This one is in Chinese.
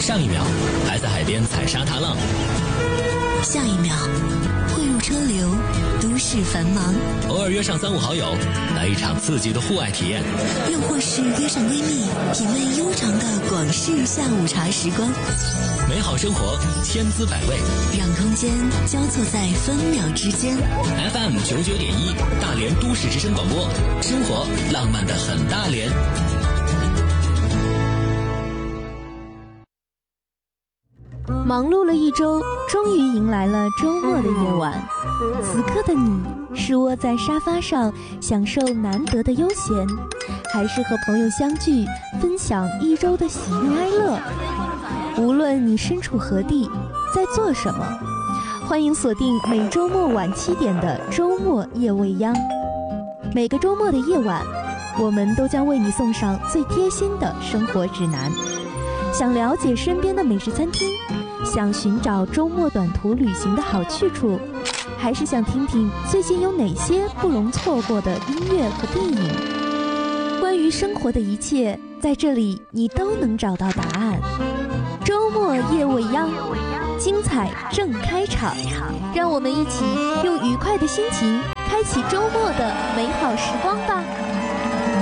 上一秒还在海边踩沙滩浪， 下一秒汇入车流，都市繁忙。 偶尔约上3、5好友，来一场刺激的户外体验， 又或是约上闺蜜，品味悠长的广式下午茶时光。 美好生活千滋百味， 让空间交错在分秒之间。 FM 99.1大连都市之声广播，生活浪漫的很大连。 忙碌了一周，终于迎来了周末的夜晚。此刻的你是窝在沙发上享受难得的悠闲，还是和朋友相聚分享一周的喜怒哀乐？无论你身处何地，在做什么，欢迎锁定每周末晚7点的周末夜未央。每个周末的夜晚，我们都将为你送上最贴心的生活指南。想了解身边的美食餐厅，想寻找周末短途旅行的好去处，还是想听听最近有哪些不容错过的音乐和电影？关于生活的一切，在这里你都能找到答案。周末夜未央，精彩正开场，让我们一起用愉快的心情开启周末的美好时光吧。